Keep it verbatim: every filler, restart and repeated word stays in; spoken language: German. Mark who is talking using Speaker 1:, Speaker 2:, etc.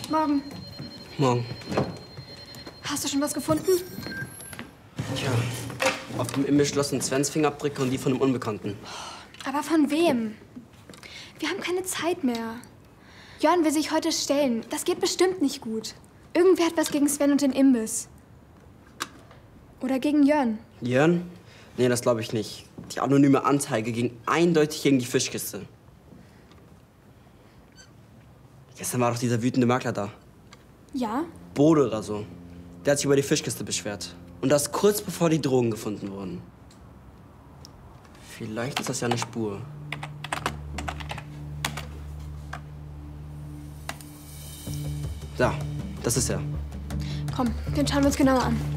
Speaker 1: Morgen.
Speaker 2: Morgen.
Speaker 1: Hast du schon was gefunden?
Speaker 2: Tja, auf dem Imbiss schlossen Svens Fingerabdrücke und die von einem Unbekannten.
Speaker 1: Aber von wem? Wir haben keine Zeit mehr. Jörn will sich heute stellen. Das geht bestimmt nicht gut. Irgendwer hat was gegen Sven und den Imbiss. Oder gegen Jörn.
Speaker 2: Jörn? Nee, das glaube ich nicht. Die anonyme Anzeige ging eindeutig gegen die Fischkiste. Gestern war doch dieser wütende Makler da.
Speaker 1: Ja?
Speaker 2: Bode oder so. Der hat sich über die Fischkiste beschwert. Und das kurz bevor die Drogen gefunden wurden. Vielleicht ist das ja eine Spur. Da, das ist er.
Speaker 1: Komm, den schauen wir uns genauer an.